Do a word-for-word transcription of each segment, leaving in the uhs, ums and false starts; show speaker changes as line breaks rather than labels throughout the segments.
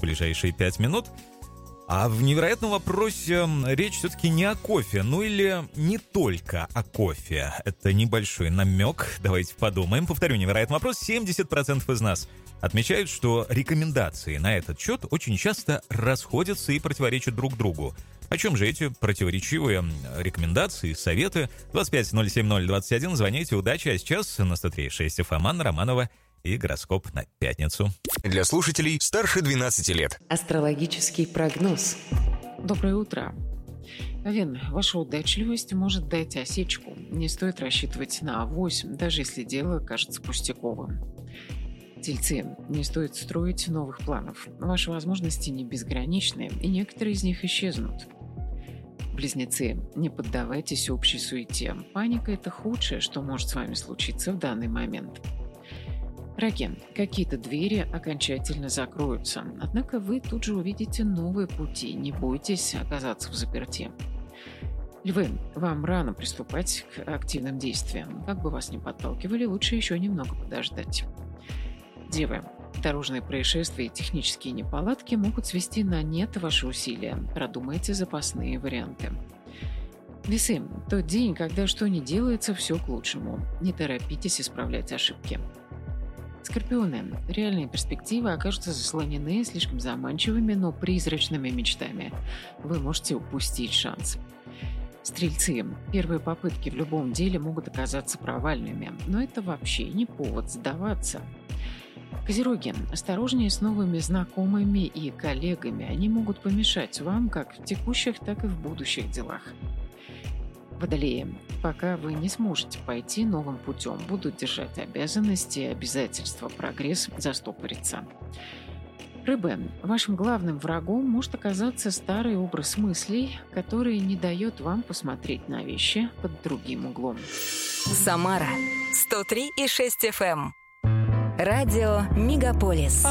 в ближайшие пять минут. А в невероятном вопросе речь все-таки не о кофе, ну или не только о кофе. Это небольшой намек, давайте подумаем. Повторю, невероятный вопрос. семьдесят процентов из нас отмечают, что рекомендации на этот счет очень часто расходятся и противоречат друг другу. О чем же эти противоречивые рекомендации, советы? двадцать пять ноль семь ноль двадцать один, звоните, удачи. А сейчас на сто три и шесть эф эм Анна Романова и гороскоп на пятницу.
Для слушателей старше двенадцати лет.
Астрологический прогноз.
Доброе утро. Овен, ваша удачливость может дать осечку. Не стоит рассчитывать на авось, даже если дело кажется пустяковым. Тельцы, не стоит строить новых планов. Ваши возможности не безграничны, и некоторые из них исчезнут. Близнецы, не поддавайтесь общей суете. Паника – это худшее, что может с вами случиться в данный момент. Раки, какие-то двери окончательно закроются, однако вы тут же увидите новые пути, не бойтесь оказаться в заперти. Львы, вам рано приступать к активным действиям. Как бы вас ни подталкивали, лучше еще немного подождать. Девы, дорожные происшествия и технические неполадки могут свести на нет ваши усилия. Продумайте запасные варианты. Весы, тот день, когда что ни делается, все к лучшему. Не торопитесь исправлять ошибки. Скорпионы, реальные перспективы окажутся заслонены слишком заманчивыми, но призрачными мечтами. Вы можете упустить шанс. Стрельцы, первые попытки в любом деле могут оказаться провальными, но это вообще не повод сдаваться. Козероги, осторожнее с новыми знакомыми и коллегами. Они могут помешать вам как в текущих, так и в будущих делах. Водолеи, пока вы не сможете пойти новым путем, будут держать обязанности и обязательства, прогресс застопорится. Рыбы, вашим главным врагом может оказаться старый образ мыслей, который не дает вам посмотреть на вещи под другим углом.
Самара сто три и шесть эф эм. Радио Мегаполис.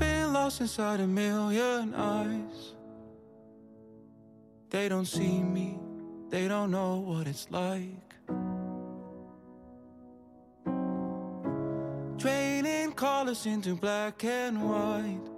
They don't know what it's like. Training colors into black and white.